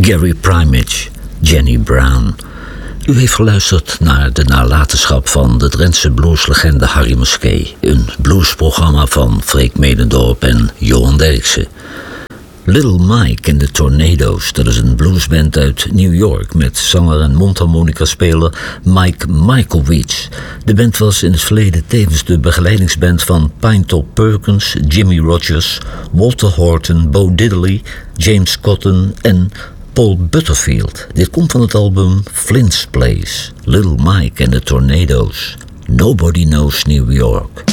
Gary Primage, Jenny Brown. U heeft geluisterd naar de nalatenschap van de Drentse blueslegende Harry Muskee. Een bluesprogramma van Freek Medendorp en Johan Derksen. Little Mike and the Tornadoes, dat is een bluesband uit New York met zanger en mondharmonica-speler Mike Michaelwitz. De band was in het verleden tevens de begeleidingsband van Pinetop Perkins, Jimmy Rogers, Walter Horton, Bo Diddley, James Cotton en Paul Butterfield. Dit komt van het album Flint's Place, Little Mike and the Tornadoes. Nobody Knows New York.